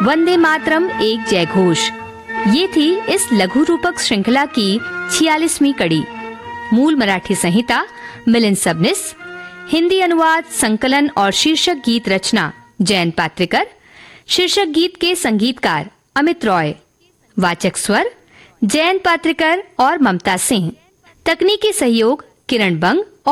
वंदे मातरम एक जय घोष। ये थी इस लघु रूपक श्रृंखला की 46वीं कड़ी। मूल मराठी संहिता मिलिंद सबनिस, हिंदी अनुवाद, संकलन और शीर्षक गीत रचना जयंत पात्रिकर, शीर्षक गीत के संगीतकार अमित रॉय, वाचक स्वर जयंत पात्रिकर और ममता सिंह, तकनीकी सहयोग किरण बंग